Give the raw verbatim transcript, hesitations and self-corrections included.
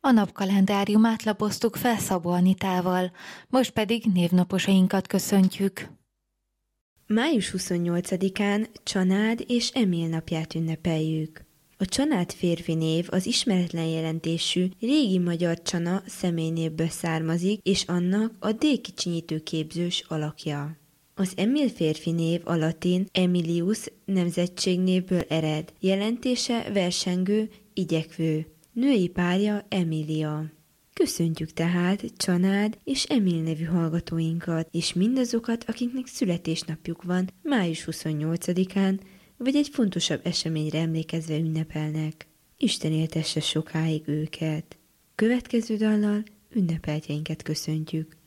A napkalendáriumát lapoztuk fel Szabó Anitával, most pedig névnaposainkat köszöntjük. május huszonnyolcadikán Csanád és Emil napját ünnepeljük. A Csanád férfi név az ismeretlen jelentésű régi magyar Csana személynévből származik, és annak a D-kicsinyítő képzős alakja. Az Emil férfi név a latin Emilius nemzetségnévből ered, jelentése versengő, igyekvő. Női párja Emília. Köszöntjük tehát Csanád és Emil nevű hallgatóinkat, és mindazokat, akiknek születésnapjuk van május huszonnyolcadikán, vagy egy fontosabb eseményre emlékezve ünnepelnek. Isten éltesse sokáig őket. Következő dallal ünnepeltjeinket köszöntjük.